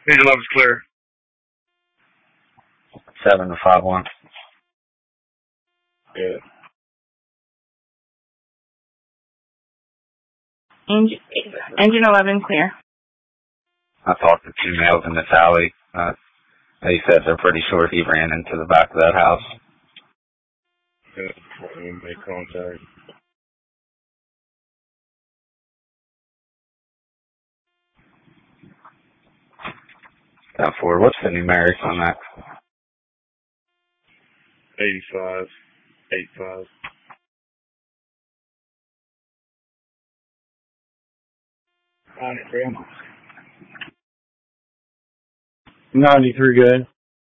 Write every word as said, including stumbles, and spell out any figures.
Engine eleven's clear. Seven to five one. Good. Engine, engine eleven clear. I talked to two males in this alley. Uh, they said they're pretty sure he ran into the back of that house. Good. Let me make contact. That Ford, what's the numerics on that? eighty-five. eighty-five. ninety-three good.